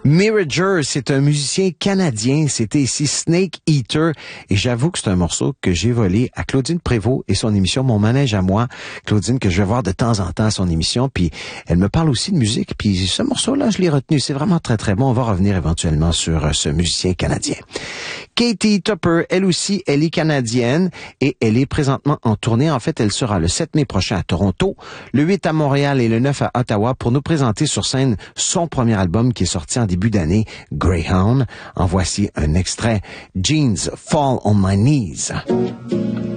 Mirager, c'est un musicien canadien. C'était ici Snake Eater. Et j'avoue que c'est un morceau que j'ai volé à Claudine Prévost et son émission Mon Manège à moi. Claudine, que je vais voir de temps en temps à son émission. Puis elle me parle aussi de musique. Puis ce morceau-là, je l'ai retenu. C'est vraiment très, très bon. On va revenir éventuellement sur ce musicien canadien. Katie Tupper, elle aussi, elle est canadienne et elle est présentement en tournée. En fait, elle sera le 7 mai prochain à Toronto, le 8 à Montréal et le 9 à Ottawa pour nous présenter sur scène son premier album qui est sorti en début d'année, Greyhound. En voici un extrait, Jeans Fall on My Knees.